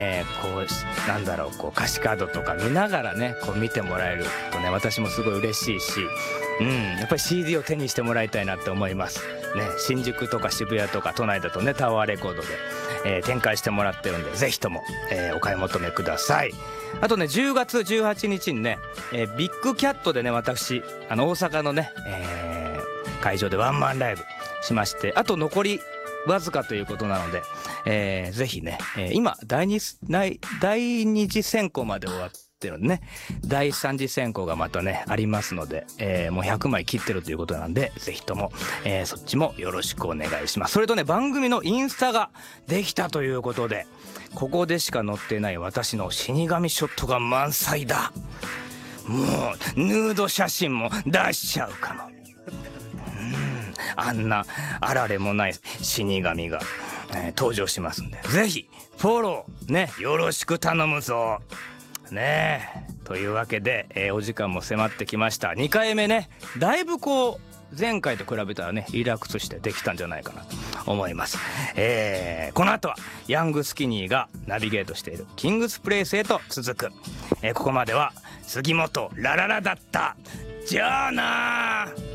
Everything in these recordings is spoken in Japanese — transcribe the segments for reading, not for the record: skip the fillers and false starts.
こうなんだろう、こう歌詞カードとか見ながらねこう見てもらえるとね、私もすごい嬉しいし、やっぱり CD を手にしてもらいたいなって思いますね。新宿とか渋谷とか都内だとねタワーレコードで、展開してもらってるんで、ぜひとも、お買い求めください。あとね10月18日にね、ビッグキャットでね私大阪のね、会場でワンマンライブしまして、あと残りわずかということなので、ぜひね、今第二次選考まで終わってるんでね、第三次選考がまたねありますので、もう100枚切ってるということなんで、ぜひとも、そっちもよろしくお願いします。それとね、番組のインスタができたということで、ここでしか載ってない私の死神ショットが満載だ。もうヌード写真も出しちゃうかも。あんなあられもない死神が、登場しますんで、ぜひフォローねよろしく頼むぞね。というわけで、お時間も迫ってきました。2回目ねだいぶこう前回と比べたらねリラックスしてできたんじゃないかなと思います。この後はヤングスキニーがナビゲートしているキングスプレイスへと続く、ここまでは杉本ラララだった。じゃあなー。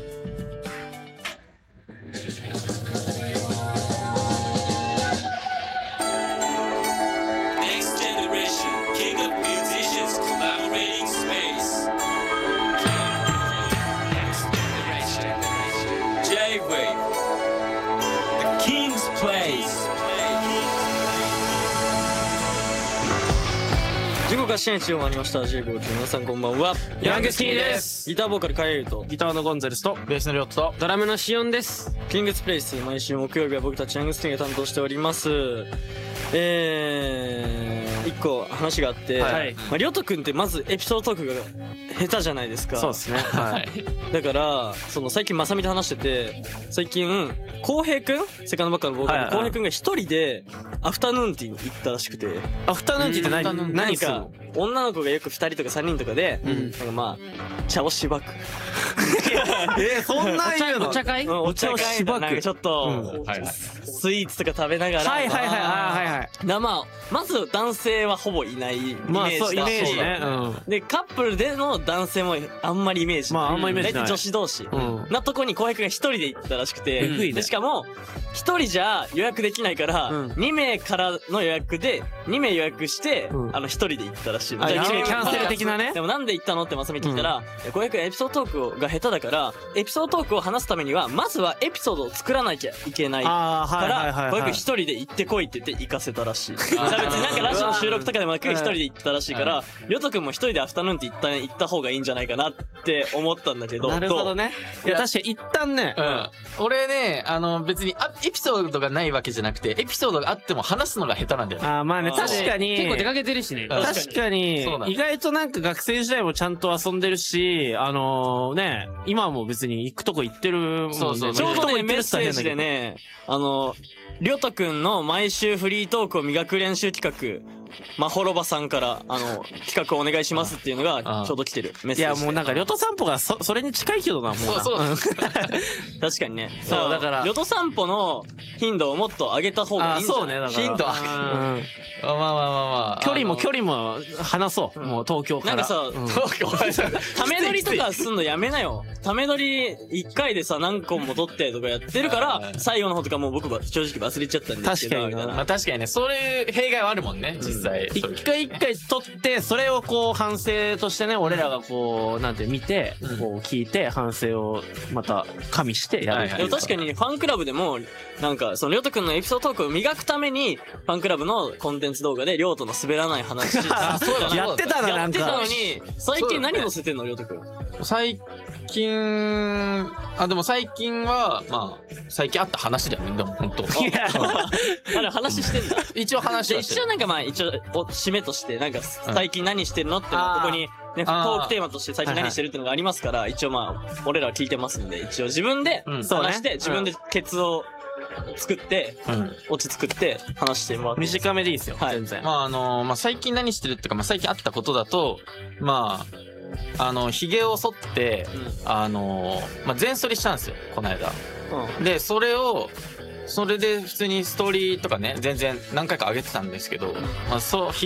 時刻は深夜1時を回りました。J5 の皆さんこんばんは。 ヤングスキーです。 ギターボーカルカエルとギターのゴンザレスとベースのリョットとドラムのシオンです。 キングスプレイス、毎週木曜日は僕たちヤングスキーが担当しております。一個話があって、リョト君ってまずエピソードトークが下手じゃないですか。 そうですね。はい。 だから最近まさみと話してて、最近浩平君、セカンドバッカーのボーカルの浩平君が一人でアフタヌーンティーに行ったらしくて。 アフタヌーンティーって何するの？ 女の子がよく2人とか3人とかで、なんかまあ茶をしばく。 そんなん言うの？ お茶会？ お茶をしばく。なんかちょっとスイーツとか食べながら。 はいはいはい。 まあまず男性はほぼいないイメージだし、 イメージね。 でカップルでの男性もあんまりイメージ。 まああんまりイメージない。 大体女子同士なとこに浩平君が一人で行ったらしくて、でしかも一人じゃ予約できないから2名からの予約で2名予約して一人で行ったらしい。 キャンセル的なね。 でもなんで行ったのってまさみ聞いたら、浩平君エピソードトークが下手だから、エピソードトークを話すためにはまずはエピソードを作らなきゃいけないから浩平君一人で行ってこいって言って行かせたらしい。別になんかラジオの収録とかでもなく一人で行ったらしいから、りょうとくんも一人でアフタヌーンって行った方がいいんじゃないかなって思ったんだけど。 なるほどね。いや確かに一旦ね、 俺ね別にエピソードがないわけじゃなくて、エピソードがあっても話すのが下手なんだよね。 まあね、確かに結構出かけてるしね。 確かに意外となんか学生時代もちゃんと遊んでるし、ね、今も別に行くとこ行ってるもんね。 ちょうどねメッセージでね、りょうとくんの毎週フリートークを磨く練習企画、まほろばさんから企画をお願いしますっていうのがちょうど来てるメッセージ。 いやもうなんかりょと散歩がそれに近いけどな、もう。 そう確かにね。そうだからりょと散歩の頻度をもっと上げた方がいいんじゃない？ そうね、だから頻度まあ距離も離そう、もう東京から。 なんかさ、ため撮りとかすんのやめなよ。ため撮り1回でさ何個も撮ってとかやってるから、最後の方とかもう僕は正直忘れちゃったんですけど。 確かにね、そういう弊害はあるもんね、実際。 一回撮ってそれをこう反省としてね、俺らがこうなんて見てこう聞いて反省をまた加味してやる。 でも確かにファンクラブでもなんかりょうとくんのエピソードトークを磨くためにファンクラブのコンテンツ動画でりょうとの滑らない話やってたな。 やってたのに最近何載せてんのりょうとくん？ 最近でも最近はまあ最近あった話だよね。でも本当。 あれ話してんだ。 一応話はしてる。 一応なんかまあ一応締めとしてなんか最近何してるのってここにねトークテーマとして最近何してるっていうのがありますから、一応まあ俺らは聞いてますんで、一応自分で話して自分でケツを作ってオチ作って話してもらって短めでいいですよ。全然。 まあ最近何してるっていうか、まあ最近あったことだと、まあ髭を剃って、まあ全剃りしたんですよこの間。でそれをそれで普通にストーリーとかね全然何回か上げてたんですけど、まあそう